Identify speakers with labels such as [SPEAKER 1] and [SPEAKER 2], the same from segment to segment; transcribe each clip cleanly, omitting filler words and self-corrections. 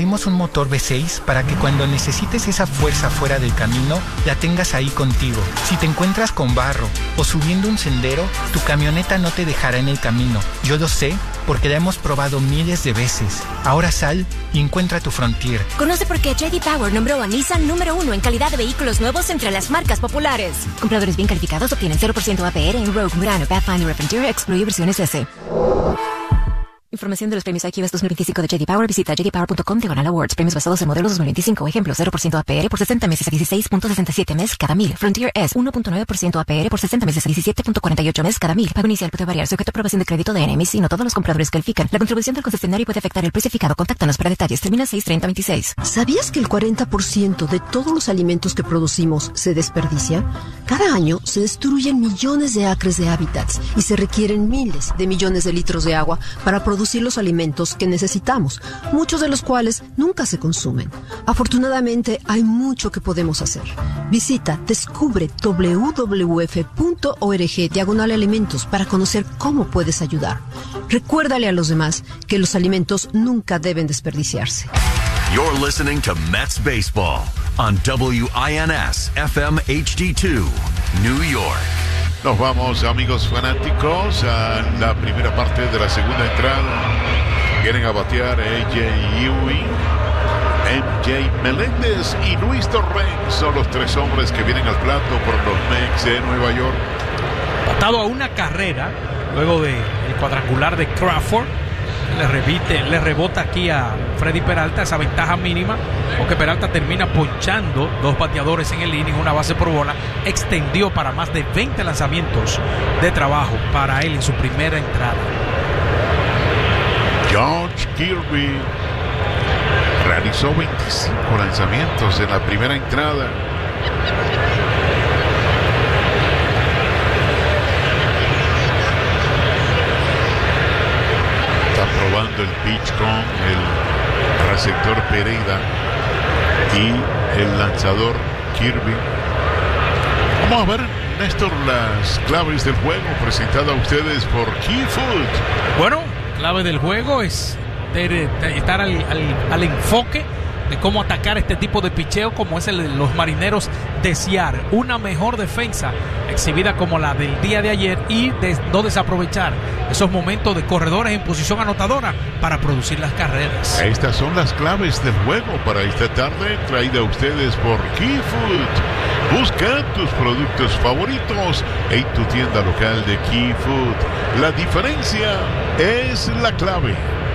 [SPEAKER 1] construimos un motor V6 para que cuando necesites esa fuerza fuera del camino, la tengas ahí contigo. Si te encuentras con barro o subiendo un sendero, tu camioneta no te dejará en el camino. Yo lo sé porque la hemos probado miles de veces. Ahora sal y encuentra tu Frontier.
[SPEAKER 2] Conoce por qué J.D. Power nombró a Nissan número 1 en calidad de vehículos nuevos entre las marcas populares. Compradores bien calificados obtienen 0% APR en Rogue, Murano, Pathfinder y Frontier, excluye versiones S. Información de los premios IQS 2025 de J.D. Power. Visita jdpower.com/awards. Premios basados en modelos 2025. Ejemplo, 0% APR por 60 meses a 16.67 mes cada 1000. Frontier S, 1.9% APR por 60 meses a 17.48 mes cada 1000. Pago inicial puede variar sujeto a aprobación de crédito de NMC y no todos los compradores califican. La contribución del concesionario puede afectar el precio fijado. Contáctanos para detalles. Termina 6/30/26.
[SPEAKER 3] ¿Sabías que el 40% de todos los alimentos que producimos se desperdicia? Cada año se destruyen millones de acres de hábitats y se requieren miles de millones de litros de agua para producir los alimentos que necesitamos, muchos de los cuales nunca se consumen. Afortunadamente, hay mucho que podemos hacer. Visita descubre www.org/alimentos para conocer cómo puedes ayudar. Recuérdale a los demás que los alimentos nunca deben desperdiciarse.
[SPEAKER 4] You're listening to Mets Baseball on WINS FM HD2, New York.
[SPEAKER 5] Nos vamos, amigos fanáticos, a la primera parte de la segunda entrada. Vienen a batear AJ Ewing, MJ Meléndez y Luis Torrens. Son los tres hombres que vienen al plato por los Mets de Nueva York.
[SPEAKER 6] Batado a una carrera luego del cuadrangular de Crawford. Le rebota aquí a Freddy Peralta esa ventaja mínima, porque Peralta termina ponchando dos bateadores en el inning, una base por bola. Extendió para más de 20 lanzamientos de trabajo para él en su primera entrada.
[SPEAKER 5] George Kirby realizó 25 lanzamientos en la primera entrada. Probando el pitch con el receptor Pereira y el lanzador Kirby. Vamos a ver, Néstor, las claves del juego presentadas a ustedes por Key Food.
[SPEAKER 6] Bueno, clave del juego es estar al enfoque de cómo atacar este tipo de picheo, como es el de los Marineros, desear una mejor defensa exhibida como la del día de ayer y no desaprovechar esos momentos de corredores en posición anotadora para producir las carreras.
[SPEAKER 5] Estas son las claves del juego para esta tarde, traída a ustedes por Key Food. Busca tus productos favoritos en tu tienda local de Key Food. La diferencia es la clave.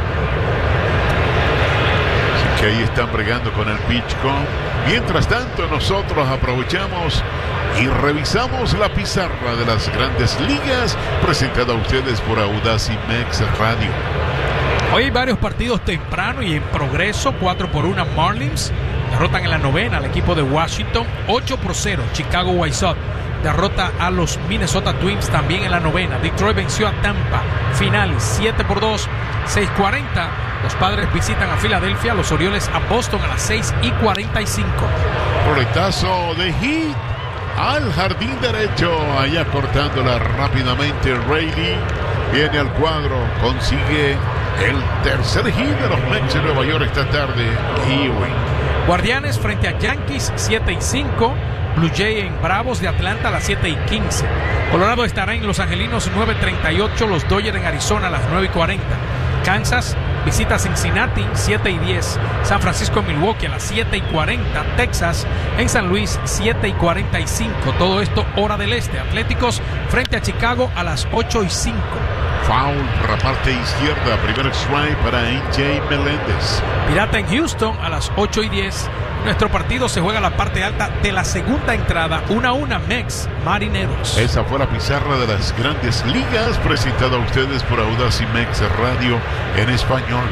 [SPEAKER 5] Que ahí están bregando con el pitch con. Mientras tanto, nosotros aprovechamos y revisamos la pizarra de las Grandes Ligas, presentada a ustedes por Audacy Mex Radio.
[SPEAKER 6] Hoy hay varios partidos temprano y en progreso. 4-1 Marlins derrotan en la novena al equipo de Washington. 8-0 Chicago White Sox derrota a los Minnesota Twins también en la novena. Detroit venció a Tampa. Final 7-2. 6:40. Los Padres visitan a Filadelfia, los Orioles a Boston a las 6:45.
[SPEAKER 5] Roletazo de hit al jardín derecho, allá cortándola rápidamente. Rayleigh viene al cuadro, consigue el tercer hit de los Mets de Nueva York esta tarde. Ewing.
[SPEAKER 6] Guardianes frente a Yankees 7-5. Blue Jay en Bravos de Atlanta a las 7:15. Colorado estará en Los Angelinos 9:38. Los Dodgers en Arizona a las 9:40. Kansas visita Cincinnati 7:10. San Francisco en Milwaukee a las 7:40. Texas en San Luis 7:45. Todo esto hora del este. Atléticos frente a Chicago a las 8:05.
[SPEAKER 5] Foul por la parte izquierda. Primer strike para AJ Meléndez.
[SPEAKER 6] Pirata en Houston a las 8:10. Nuestro partido se juega a la parte alta de la segunda entrada. 1-1 Mets Marineros.
[SPEAKER 5] Esa fue la pizarra de las Grandes Ligas, presentada a ustedes por Audacy Mex Radio en español.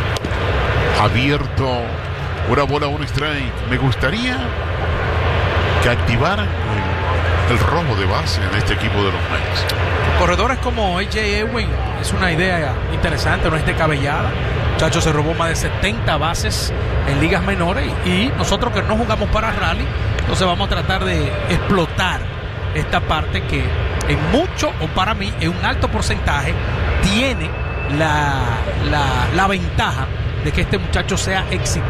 [SPEAKER 5] Abierto, una bola, un strike. Me gustaría que activaran el robo de base en este equipo de los Mets.
[SPEAKER 6] Corredores como AJ Ewing es una idea interesante, no es descabellada. Muchacho se robó más de 70 bases en ligas menores y nosotros que no jugamos para rally, entonces vamos a tratar de explotar esta parte que en mucho, o para mí, en un alto porcentaje, tiene la ventaja de que este muchacho sea exitoso.